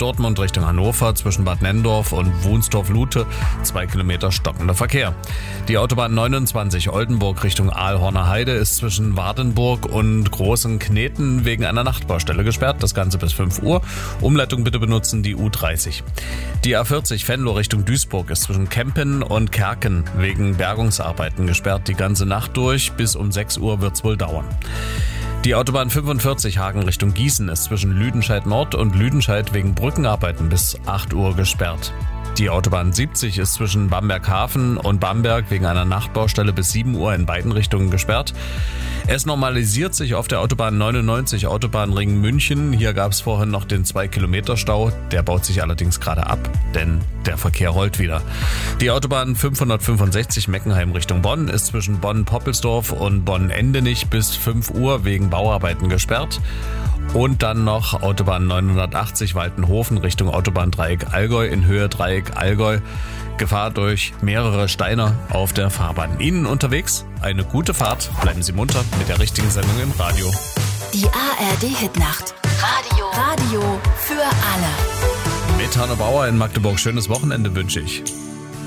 Dortmund Richtung Hannover zwischen Bad Nenndorf und Wunsdorf-Lute 2 Kilometer stockender Verkehr. Die Autobahn 29 Oldenburg Richtung Aalhorner Heide ist zwischen Wardenburg und Großen Kneten wegen einer Nachtbaustelle gesperrt. Das Ganze bis 5 Uhr. Umleitung bitte benutzen die U30. Die A40 Venlo Richtung Duisburg ist zwischen Kempen und Kerken wegen Bergungsarbeiten gesperrt. Die ganze Nacht durch. Bis um 6 Uhr wird es wohl dauern. Die Autobahn 45 Hagen Richtung Gießen ist zwischen Lüdenscheid Nord und Lüdenscheid wegen Brückenarbeiten bis 8 Uhr gesperrt. Die Autobahn 70 ist zwischen Bamberg-Hafen und Bamberg wegen einer Nachtbaustelle bis 7 Uhr in beiden Richtungen gesperrt. Es normalisiert sich auf der Autobahn 99 Autobahnring München. Hier gab es vorhin noch den 2-Kilometer-Stau. Der baut sich allerdings gerade ab, denn der Verkehr rollt wieder. Die Autobahn 565 Meckenheim Richtung Bonn ist zwischen Bonn-Poppelsdorf und Bonn-Endenich bis 5 Uhr wegen Bauarbeiten gesperrt. Und dann noch Autobahn 980 Waltenhofen Richtung Autobahndreieck Allgäu in Höhe Dreieck Allgäu. Gefahr durch mehrere Steine auf der Fahrbahn. Ihnen unterwegs eine gute Fahrt. Bleiben Sie munter mit der richtigen Sendung im Radio. Die ARD-Hitnacht. Radio für alle. Mit Hanno Bauer in Magdeburg. Schönes Wochenende wünsche ich.